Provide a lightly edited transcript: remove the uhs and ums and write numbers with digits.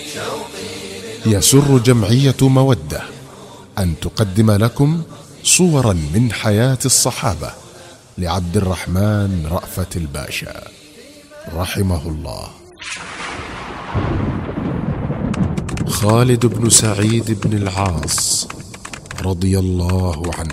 يسر جمعية مودة أن تقدم لكم صورا من حياة الصحابة لعبد الرحمن رأفت الباشا رحمه الله. خالد بن سعيد بن العاص رضي الله عنه